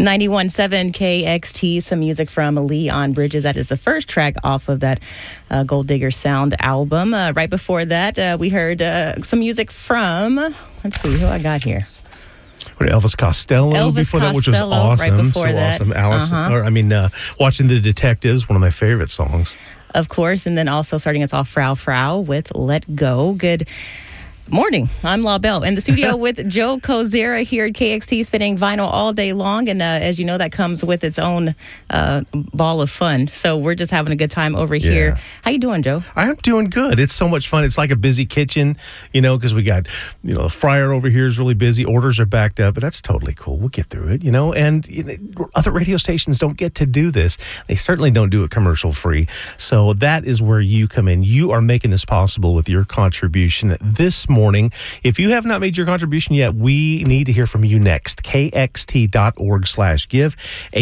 91.7 KXT, some music from Leon Bridges. That is the first track off of that Gold Digger Sound album. Right before that, we heard some music from, let's see, who I got here. Elvis Costello before that, which was awesome. Right before that. Awesome. Alice, Watching the Detectives, one of my favorite songs. Of course, and then also starting us off, Frau with Let Go. Good morning. I'm La Belle in the studio with Joe Kozera here at KXT, spinning vinyl all day long. And as you know, that comes with its own ball of fun. So we're just having a good time over here. How you doing, Joe? I am doing good. It's so much fun. It's like a busy kitchen, because we got, the fryer over here is really busy. Orders are backed up, but that's totally cool. We'll get through it, and other radio stations don't get to do this. They certainly don't do it commercial free. So that is where you come in. You are making this possible with your contribution this morning. If you have not made your contribution yet, we need to hear from you next. KXT.org/give,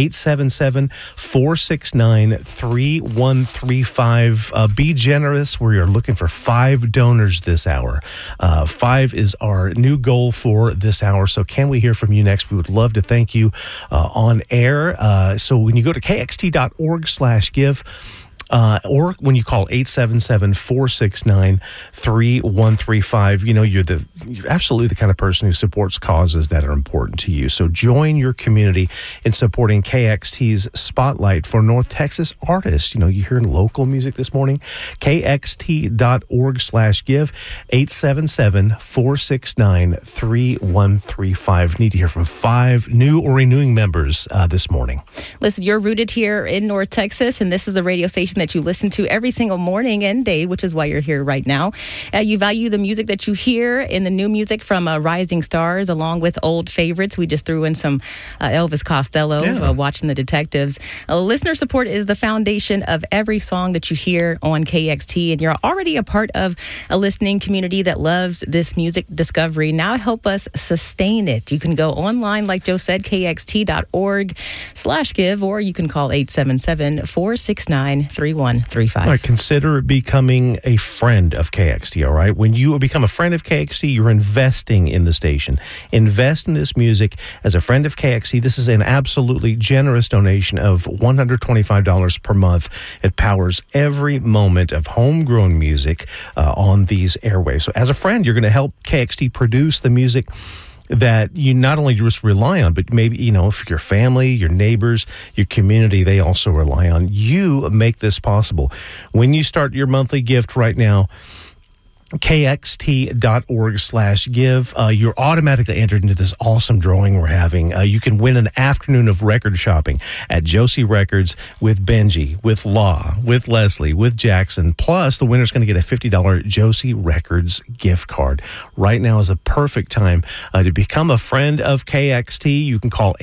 877-469-3135. Be generous. We are looking for 5 donors this hour. 5 is our new goal for this hour. So can we hear from you next? We would love to thank you on air. So when you go to KXT.org/give, or when you call 877-469-3135, you're absolutely the kind of person who supports causes that are important to you. So join your community in supporting KXT's Spotlight for North Texas artists. You hear local music this morning. KXT.org/give, 877-469-3135. Need to hear from 5 new or renewing members this morning. Listen, you're rooted here in North Texas, and this is a radio station that you listen to every single morning and day, which is why you're here right now. You value the music that you hear in the new music from Rising Stars, along with old favorites. We just threw in some Elvis Costello, Watching the Detectives. Listener support is the foundation of every song that you hear on KXT, and you're already a part of a listening community that loves this music discovery. Now help us sustain it. You can go online, like Joe said, KXT.org/give, or you can call 877-469-3135. All right, consider becoming a friend of KXT, all right? When you become a friend of KXT, you're investing in the station. Invest in this music as a friend of KXT. This is an absolutely generous donation of $125 per month. It powers every moment of homegrown music on these airwaves. So as a friend, you're going to help KXT produce the music that you not only just rely on, but maybe, if your family, your neighbors, your community, they also rely on. You make this possible. When you start your monthly gift right now, KXT.org/give, you're automatically entered into this awesome drawing we're having. You can win an afternoon of record shopping at Josie Records with Benji, with Law, with Leslie, with Jackson. Plus, the winner's going to get a $50 Josie Records gift card. Right now is a perfect time to become a friend of KXT. You can call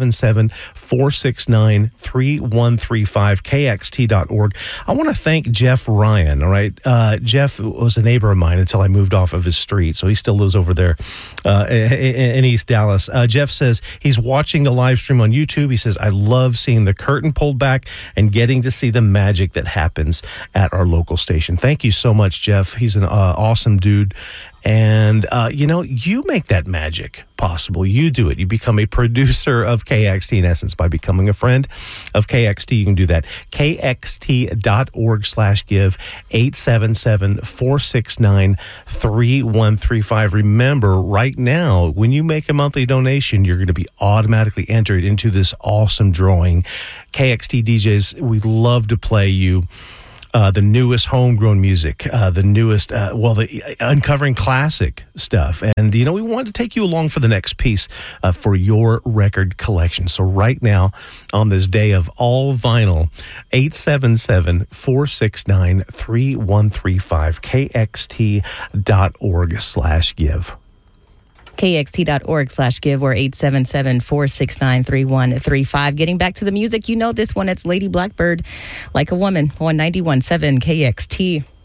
877-469-3135, KXT.org. I want to thank Jeff Ryan, all right? Jeff was a neighbor of mine until I moved off of his street, so he still lives over there in East Dallas. Jeff says he's watching the live stream on YouTube. He says, I love seeing the curtain pulled back and getting to see the magic that happens at our local station. Thank you so much, Jeff. He's an awesome dude. And, you make that magic possible. You do it. You become a producer of KXT, in essence, by becoming a friend of KXT. You can do that. KXT.org/give, 877-469-3135. Remember, right now, when you make a monthly donation, you're going to be automatically entered into this awesome drawing. KXT DJs, we love to play you the newest homegrown music, the newest, the uncovering classic stuff. And, we want to take you along for the next piece for your record collection. So right now, on this day of all vinyl, 877-469-3135, KXT.org/give. KXT.org/give or 877-469-3135. Getting back to the music, this one, it's Lady Blackbird, Like a Woman on 91.7 KXT.